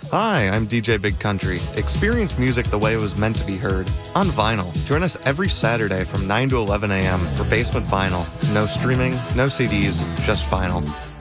Hi, I'm DJ Big Country. Experience music the way it was meant to be heard, on vinyl. Join us every Saturday from 9 to 11 a.m. for Basement Vinyl. No streaming, no CDs, just vinyl.